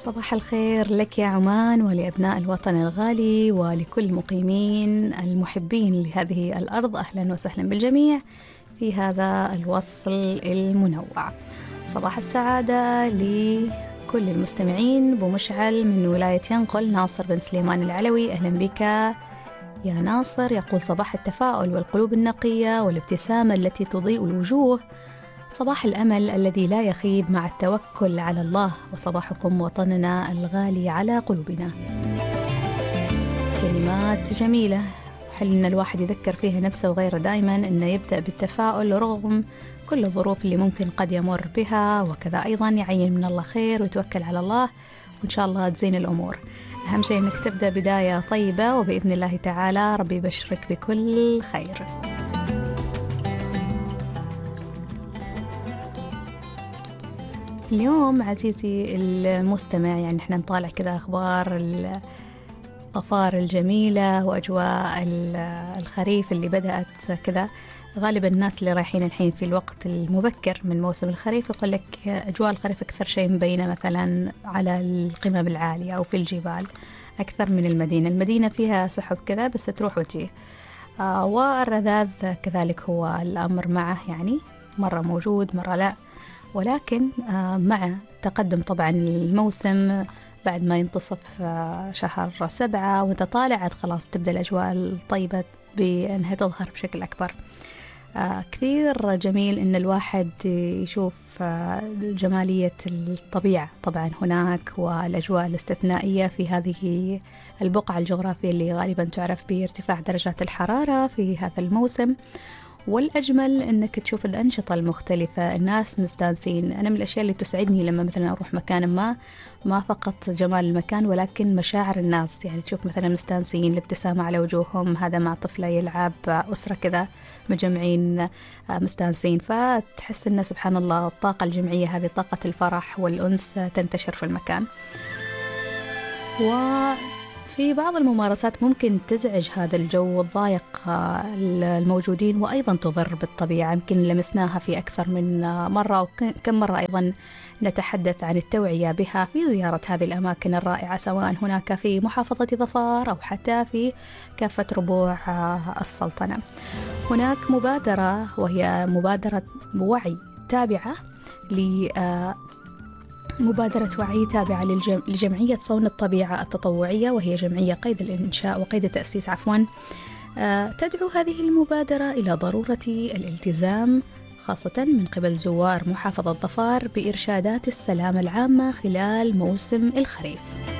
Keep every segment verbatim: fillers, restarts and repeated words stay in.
صباح الخير لك يا عمان ولأبناء الوطن الغالي ولكل المقيمين المحبين لهذه الأرض. أهلا وسهلا بالجميع في هذا الوصل المنوع. صباح السعادة لكل المستمعين. بمشعل من ولاية ينقل، ناصر بن سليمان العلوي، أهلا بك يا ناصر. يقول صباح التفاؤل والقلوب النقية والابتسامة التي تضيء الوجوه، صباح الأمل الذي لا يخيب مع التوكل على الله، وصباحكم وطننا الغالي على قلوبنا. كلمات جميلة، حلو أن الواحد يذكر فيها نفسه وغيره دائما أنه يبدأ بالتفاؤل رغم كل الظروف اللي ممكن قد يمر بها، وكذا أيضا يعين من الله خير ويتوكل على الله وإن شاء الله تزين الأمور. أهم شيء أنك تبدأ بداية طيبة، وبإذن الله تعالى ربي يبشرك بكل خير. اليوم عزيزي المستمع يعني احنا نطالع كذا أخبار الظفار الجميلة وأجواء الخريف اللي بدأت كذا. غالبا الناس اللي رايحين الحين في الوقت المبكر من موسم الخريف يقول لك أجواء الخريف أكثر شيء مبينة مثلا على القمم العالية أو في الجبال أكثر من المدينة. المدينة فيها سحب كذا بس تروح وتجي، آه والرذاذ كذلك هو الأمر معه، يعني مرة موجود مرة لا. ولكن مع تقدم طبعا الموسم بعد ما ينتصف شهر سبعة وانت طالعت خلاص تبدأ الأجواء الطيبة بأنها تظهر بشكل أكبر. كثير جميل أن الواحد يشوف جمالية الطبيعة طبعا هناك، والأجواء الاستثنائية في هذه البقعة الجغرافية اللي غالبا تعرف بارتفاع درجات الحرارة في هذا الموسم. والأجمل أنك تشوف الأنشطة المختلفة، الناس مستانسين. أنا من الأشياء اللي تسعدني لما مثلا أروح مكان ما ما فقط جمال المكان ولكن مشاعر الناس، يعني تشوف مثلا مستانسين، الابتسامة على وجوههم، هذا مع طفلة يلعب، أسرة كذا مجمعين مستانسين، فتحس أن سبحان الله الطاقة الجمعية هذه طاقة الفرح والأنس تنتشر في المكان. و في بعض الممارسات ممكن تزعج هذا الجو وتضايق الموجودين وأيضا تضر بالطبيعة، يمكن لمسناها في أكثر من مرة، وكم مرة أيضا نتحدث عن التوعية بها في زيارة هذه الأماكن الرائعة سواء هناك في محافظة ظفار أو حتى في كافة ربوع السلطنة. هناك مبادرة وهي مبادرة وعي تابعة ل مبادرة وعي تابعة لجمعية صون الطبيعة التطوعية، وهي جمعية قيد الإنشاء وقيد التأسيس عفوا. تدعو هذه المبادرة إلى ضرورة الالتزام خاصة من قبل زوار محافظة ظفار بإرشادات السلامة العامة خلال موسم الخريف،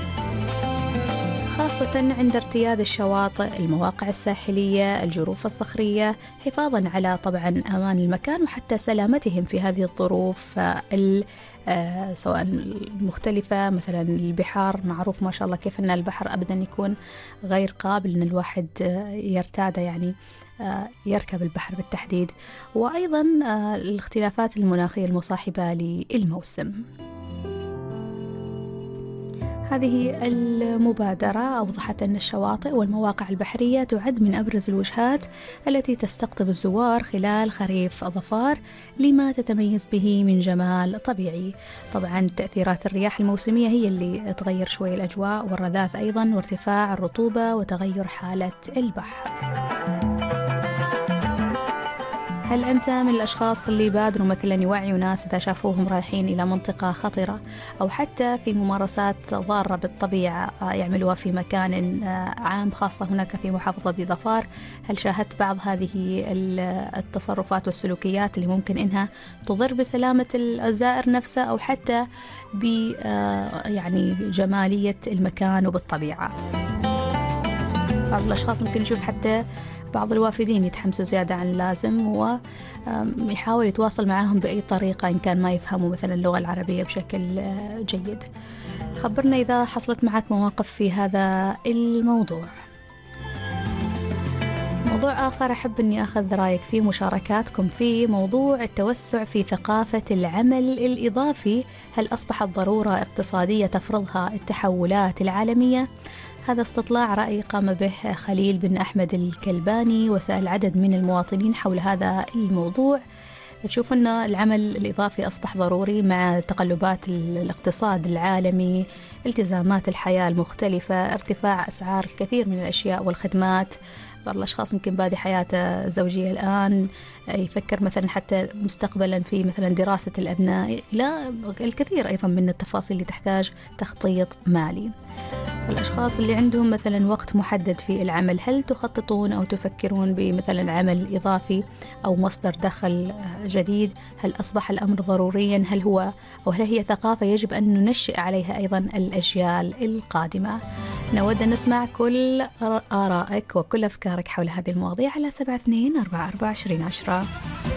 خاصة عند ارتياد الشواطئ، المواقع الساحلية، الجروف الصخرية، حفاظا على طبعا أمان المكان وحتى سلامتهم في هذه الظروف آه سواء المختلفة. مثلا البحار معروف ما شاء الله كيف أن البحر أبدا يكون غير قابل أن الواحد يرتاد، يعني آه يركب البحر بالتحديد. وأيضا آه الاختلافات المناخية المصاحبة للموسم. هذه المبادرة أوضحت أن الشواطئ والمواقع البحرية تعد من أبرز الوجهات التي تستقطب الزوار خلال خريف ظفار لما تتميز به من جمال طبيعي. طبعا تأثيرات الرياح الموسمية هي اللي تغير شوي الأجواء، والرذاذ أيضا، وارتفاع الرطوبة وتغير حالة البحر. هل أنت من الأشخاص اللي بادروا مثلا يوعيوا ناس إذا شافوهم رايحين إلى منطقة خطرة أو حتى في ممارسات ضارة بالطبيعة يعملوها في مكان عام خاصة هناك في محافظة ظفار؟ هل شاهدت بعض هذه التصرفات والسلوكيات اللي ممكن إنها تضر بسلامة الزائر نفسه أو حتى ب يعني جمالية المكان وبالطبيعة؟ بعض الأشخاص ممكن يشوف حتى بعض الوافدين يتحمسوا زيادة عن اللازم ويحاول يتواصل معهم بأي طريقة إن كان ما يفهموا مثلا اللغة العربية بشكل جيد. خبرنا إذا حصلت معك مواقف في هذا الموضوع. موضوع آخر أحب أني أخذ رأيك فيه، مشاركاتكم في موضوع التوسع في ثقافة العمل الإضافي. هل أصبحت ضرورة اقتصادية تفرضها التحولات العالمية؟ هذا استطلاع رأي قام به خليل بن أحمد الكلباني وسأل عدد من المواطنين حول هذا الموضوع تشوف أن العمل الإضافي أصبح ضروري مع تقلبات الاقتصاد العالمي، التزامات الحياة المختلفة، ارتفاع أسعار الكثير من الأشياء والخدمات. بعض الأشخاص يمكن بادي حياته زوجية الآن يفكر مثلا حتى مستقبلا في مثلا دراسة الأبناء، إلى الكثير أيضا من التفاصيل اللي تحتاج تخطيط مالي. الأشخاص اللي عندهم مثلا وقت محدد في العمل، هل تخططون أو تفكرون بمثلا عمل إضافي أو مصدر دخل جديد؟ هل أصبح الأمر ضروريا؟ هل هو أو هل هي ثقافة يجب أن ننشئ عليها أيضا الأجيال القادمة؟ نود أن نسمع كل آرائك وكل أفكارك حول هذه المواضيع على سبعة اثنين أربعة أربعة عشرين عشرة.